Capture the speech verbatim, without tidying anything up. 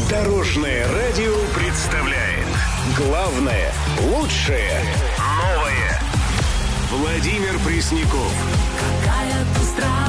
Дорожное радио представляет главное, лучшее, новое. Владимир Пресняков. Какая ты странная.